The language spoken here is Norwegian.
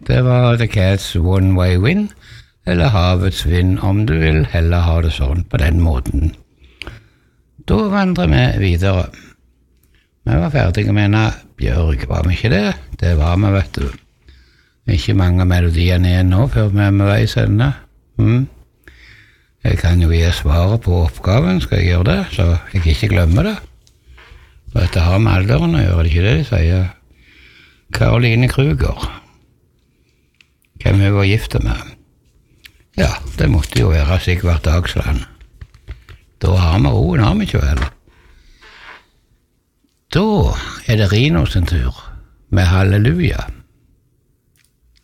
Det var The Cats One Way Win, eller Havets vind, om du vil heller ha det sånn, på den måten. Da vandrer vi videre. Vi var ferdige med en Bjørg, var vi ikke det? Det var vi, vet du. Ikke mange melodier ned nå, før vi er med veis ende. Jeg kan jo gi svaret på oppgaven, skal jeg gjøre det, så jeg ikke glemmer det. For dette har med alderen å gjøre, det ikke det de sier? Caroline Kruger. Hvem hun var gifte med? Ja, det måtte jo være Sigvart Dagsland. Da har vi roen, har vi ikke vel? Da er det Rino sin tur, med Halleluja.